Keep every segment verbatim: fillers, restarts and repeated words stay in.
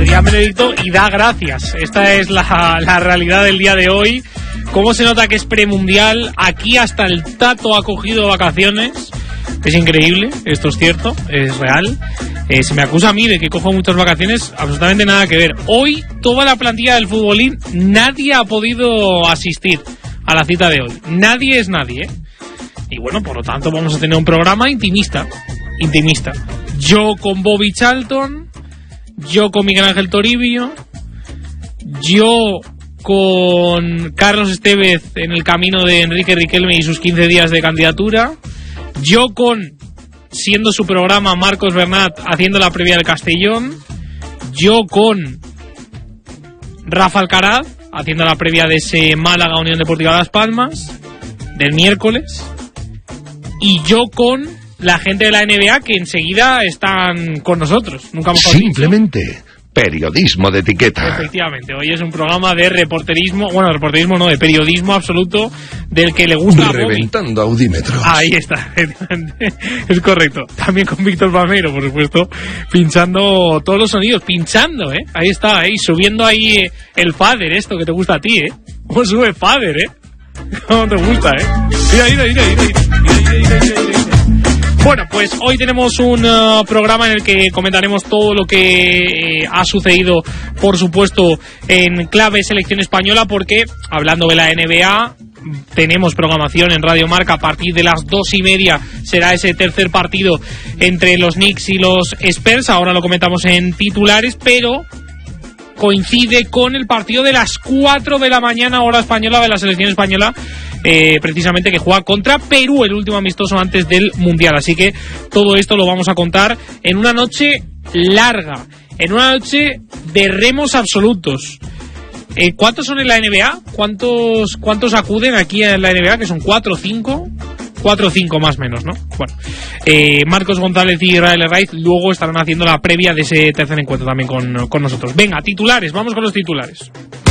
Adrián Benedicto y da gracias. Esta es la, la realidad del día de hoy. Cómo se nota que es premundial. Aquí hasta el Tato ha cogido vacaciones. Es increíble, esto es cierto, es real. Eh, se me acusa a mí de que cojo muchas vacaciones, absolutamente nada que ver. Hoy toda la plantilla del futbolín, nadie ha podido asistir a la cita de hoy. Nadie es nadie, ¿eh? Y bueno, por lo tanto vamos a tener un programa intimista. Intimista. Yo con Bobby Charlton, yo con Miguel Ángel Toribio, yo con Carlos Estevez en el camino de Enrique Riquelme y sus quince días de candidatura, yo con, siendo su programa, Marcos Bernat haciendo la previa del Castellón, yo con Rafa Alcaraz haciendo la previa de ese Málaga Unión Deportiva Las Palmas del miércoles, y yo con la gente de la N B A que enseguida están con nosotros. Nunca mejor Simplemente dicho. Periodismo de etiqueta. Efectivamente, hoy es un programa de reporterismo, bueno, de reporterismo no, de periodismo absoluto, del que le gusta a Reventando Bobby. Audímetros. Ahí está, es correcto. También con Víctor Palmeiro, por supuesto, pinchando todos los sonidos, pinchando, ¿eh? Ahí está, ahí, subiendo ahí eh, el fader, esto que te gusta a ti, ¿eh? ¿Cómo sube fader, eh? ¿Cómo te gusta, eh? Mira, mira, mira, mira, mira, mira, mira, mira, mira. Bueno, pues hoy tenemos un uh, programa en el que comentaremos todo lo que eh, ha sucedido, por supuesto, en clave selección española, porque, hablando de la N B A, tenemos programación en Radio Marca a partir de las dos y media. Será ese tercer partido entre los Knicks y los Spurs. Ahora lo comentamos en titulares, pero coincide con el partido de las cuatro de la mañana, hora española, de la selección española, eh, precisamente, que juega contra Perú, el último amistoso antes del Mundial. Así que todo esto lo vamos a contar en una noche larga, en una noche de remos absolutos. Eh, ¿Cuántos son en la N B A? ¿Cuántos, cuántos acuden aquí en la N B A? Que son cuatro o cinco. Cuatro o cinco más o menos, ¿no? Bueno, eh, Marcos González y Israel Herraiz luego estarán haciendo la previa de ese tercer encuentro también con, con nosotros. Venga, titulares, vamos con los titulares.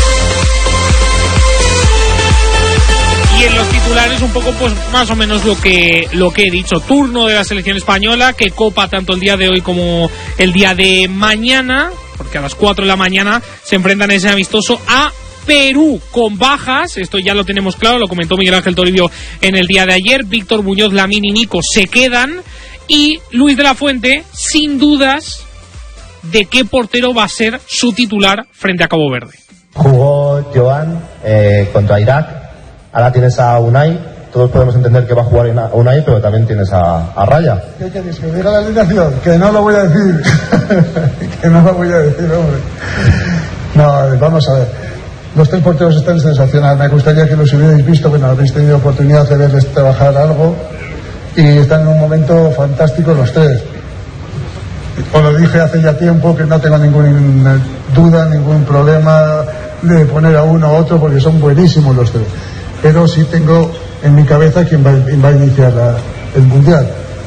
Y en los titulares un poco, pues más o menos lo que lo que he dicho. Turno de la selección española, que copa tanto el día de hoy como el día de mañana, porque a las cuatro de la mañana se enfrentan ese amistoso a Perú, con bajas. Esto ya lo tenemos claro, lo comentó Miguel Ángel Toribio en el día de ayer. Víctor Muñoz, Lamine y Nico se quedan, y Luis de la Fuente, sin dudas de qué portero va a ser su titular frente a Cabo Verde. Jugó Joan eh, contra Irak. Ahora tienes a Unai. Todos podemos entender que va a jugar a Unai, pero también tienes a, a Raya. ¿Qué queréis? ¿Que diga la alineación? Que no lo voy a decir. Que no lo voy a decir, hombre. No, vamos a ver. Los tres porteros están sensacionales. Me gustaría que los hubierais visto. Bueno, habéis tenido oportunidad de verles trabajar algo. Y están en un momento fantástico los tres. Os lo dije hace ya tiempo que no tengo ninguna duda, ningún problema de poner a uno a otro, porque son buenísimos los tres. Pero sí tengo en mi cabeza quién va, quién va a iniciar la, el Mundial.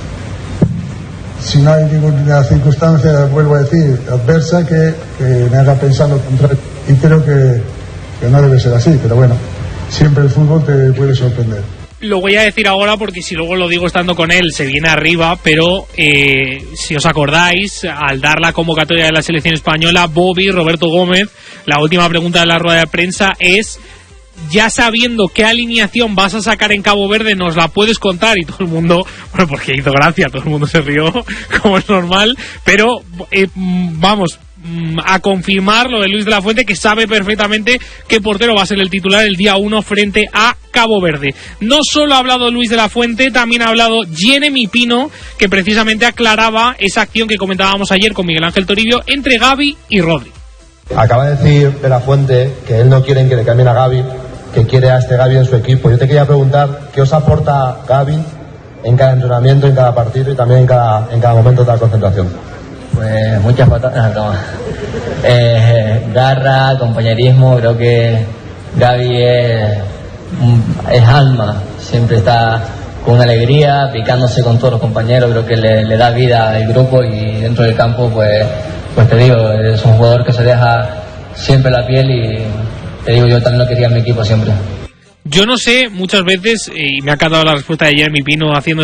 Si no hay ninguna circunstancia, vuelvo a decir, adversa que, que me haga pensar lo contrario. Y creo que, que no debe ser así, pero bueno, siempre el fútbol te puede sorprender. Lo voy a decir ahora porque si luego lo digo estando con él se viene arriba, pero eh, si os acordáis, al dar la convocatoria de la selección española, Bobby, Roberto Gómez, la última pregunta de la rueda de prensa es: ya sabiendo qué alineación vas a sacar en Cabo Verde, ¿nos la puedes contar? Y todo el mundo, bueno, porque hizo gracia, todo el mundo se rió, como es normal, pero eh, vamos a confirmar lo de Luis de la Fuente, que sabe perfectamente qué portero va a ser el titular el día uno frente a Cabo Verde. No solo ha hablado Luis de la Fuente, también ha hablado Jeremy Pino, que precisamente aclaraba esa acción que comentábamos ayer con Miguel Ángel Toribio entre Gavi y Rodri. Acaba de decir de la Fuente que él no quiere que le cambien a Gavi, que quiere a este Gavi en su equipo. Yo te quería preguntar qué os aporta Gavi en cada entrenamiento, en cada partido y también en cada, en cada momento de la concentración. Pues muchas patadas, no, no. Eh, garra, compañerismo. Creo que Gavi es, es alma, siempre está con una alegría, picándose con todos los compañeros. Creo que le, le da vida al grupo, y dentro del campo, pues, pues te digo, es un jugador que se deja siempre la piel, y te digo, yo también lo quería en mi equipo siempre. Yo no sé, muchas veces, y me ha encantado la respuesta de Jeremy Pino haciendo